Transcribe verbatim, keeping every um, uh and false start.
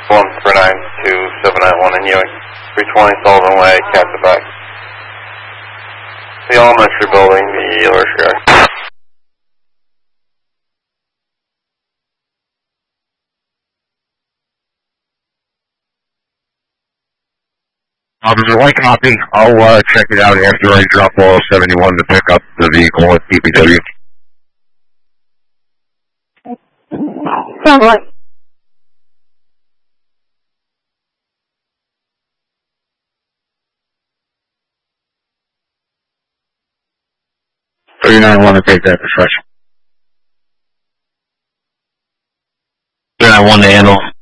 one four nine two seven nine one in Ewing. three twenty Sullivan Way, Casablanca. The elementary building, the Yorkshire yard. Officer White copy. I'll uh, check it out after I drop all seventy-one to pick up the vehicle at D P W. Sounds like. thirty-nine one to take that discretion. thirty-nine one to handle.